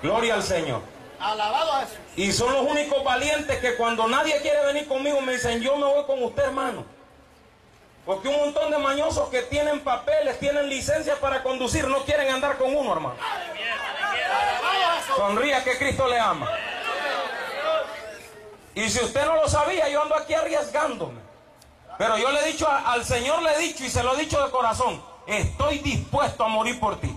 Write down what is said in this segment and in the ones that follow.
Gloria al Señor. Alabado a Jesús. Y son los únicos valientes que cuando nadie quiere venir conmigo me dicen, yo me voy con usted, hermano. Porque un montón de mañosos que tienen papeles, tienen licencia para conducir, no quieren andar con uno, hermano. Sonría que Cristo le ama. Y si usted no lo sabía, yo ando aquí arriesgándome. Pero yo le he dicho al Señor, le he dicho y se lo he dicho de corazón, estoy dispuesto a morir por ti.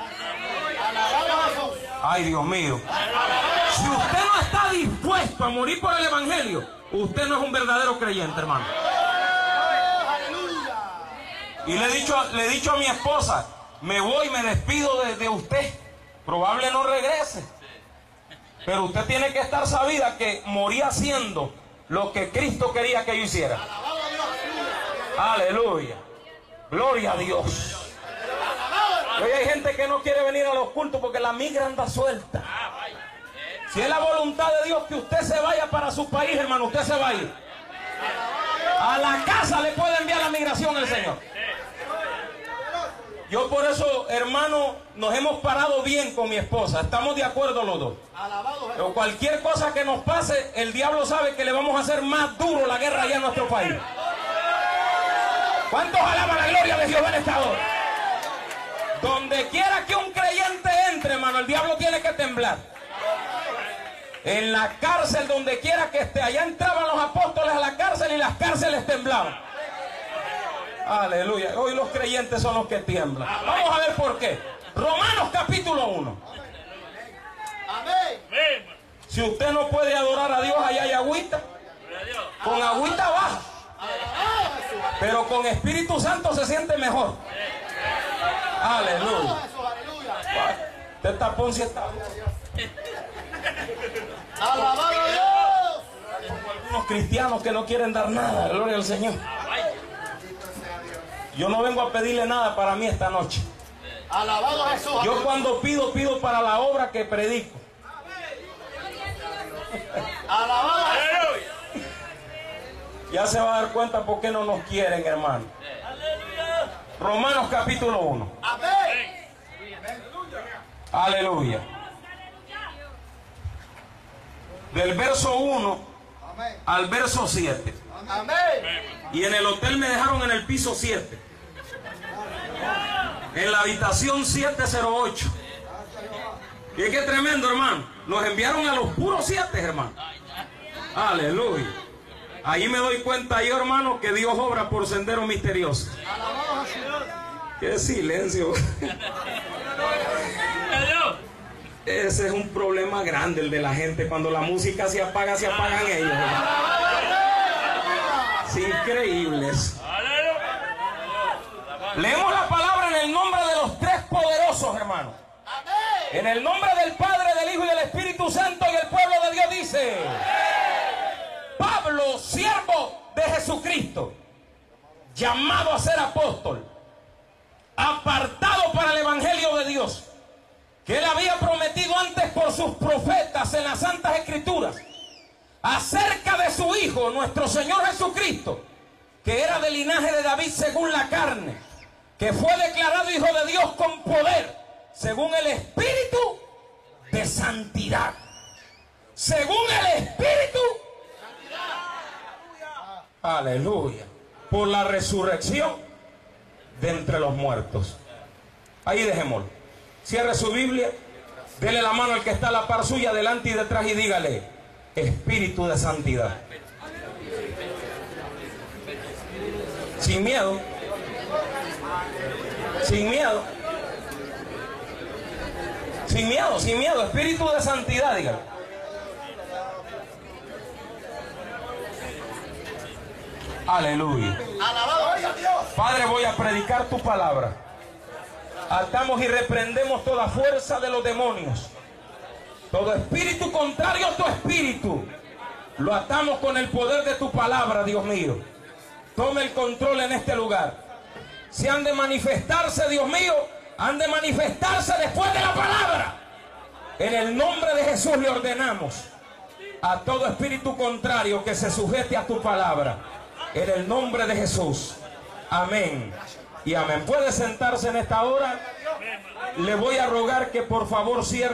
Ay, Dios mío. Si usted no está dispuesto a morir por el Evangelio, usted no es un verdadero creyente, hermano. Y le he dicho a mi esposa, me voy, me despido de usted. Probable no regrese. Pero usted tiene que estar sabida que morí haciendo lo que Cristo quería que yo hiciera. Aleluya. Gloria a Dios. Hoy hay gente que no quiere venir a los cultos porque la migra anda suelta. Si es la voluntad de Dios que usted se vaya para su país, hermano, usted se va a ir. A la casa le puede enviar la migración el Señor. Yo por eso, hermano, nos hemos parado bien con mi esposa. Estamos de acuerdo los dos. Pero cualquier cosa que nos pase, el diablo sabe que le vamos a hacer más duro la guerra allá en nuestro país. ¿Cuántos alaban la gloria de Jehová en esta hora? Donde quiera que un creyente entre, hermano, el diablo tiene que temblar. En la cárcel, donde quiera que esté, allá entraban los apóstoles a la cárcel y las cárceles temblaban. Aleluya. Hoy los creyentes son los que tiemblan. Vamos a ver por qué. Romanos capítulo 1. Si usted no puede adorar a Dios, allá hay agüita. Con agüita baja. Pero con Espíritu Santo se siente mejor. Aleluya. Este tapón sí está. Alabado a Dios. Algunos cristianos que no quieren dar nada. Gloria al Señor. Yo no vengo a pedirle nada para mí esta noche. Alabado a Jesús. Yo cuando pido para la obra que predico. Alabado a Jesús. Ya se va a dar cuenta por qué no nos quieren, hermano. Romanos capítulo 1. Amén. Aleluya. Del verso 1 al verso 7. Amén. Y en el hotel me dejaron en el piso 7. En la habitación 708. Y es que tremendo, hermano. Nos enviaron a los puros 7, hermano. Aleluya. Ahí me doy cuenta yo, hermano, que Dios obra por sendero misterioso. Qué silencio. Ese es un problema grande, el de la gente. Cuando la música se apagan ellos, hermano. Es increíble eso. Leemos la palabra en el nombre de los tres poderosos, hermano. En el nombre del Padre, del Hijo y del Espíritu Santo, y el pueblo de Dios dice: Pablo, siervo de Jesucristo, llamado a ser apóstol, apartado para el Evangelio de Dios, que él había prometido antes por sus profetas en las Santas Escrituras, acerca de su Hijo, nuestro Señor Jesucristo, que era del linaje de David según la carne, que fue declarado Hijo de Dios con poder, según el Espíritu de santidad. Según el Espíritu. Aleluya. Por la resurrección de entre los muertos. Ahí dejémoslo. Cierre su Biblia. Dele la mano al que está a la par suya, delante y detrás, y dígale: Espíritu de santidad. Sin miedo. Sin miedo. Sin miedo, sin miedo. Espíritu de santidad, dígale. Aleluya. Padre, voy a predicar tu palabra. Atamos y reprendemos toda fuerza de los demonios. Todo espíritu contrario a tu espíritu, lo atamos con el poder de tu palabra, Dios mío. Tome el control en este lugar. Si han de manifestarse, Dios mío, han de manifestarse después de la palabra. En el nombre de Jesús le ordenamos a todo espíritu contrario que se sujete a tu palabra. En el nombre de Jesús. Amén y amén. Puede sentarse en esta hora. Le voy a rogar que por favor cierre